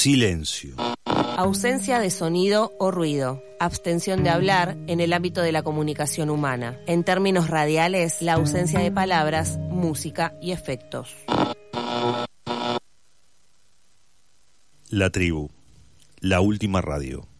Silencio. Ausencia de sonido o ruido. Abstención de hablar en el ámbito de la comunicación humana. En términos radiales, la ausencia de palabras, música y efectos. La tribu. La última radio.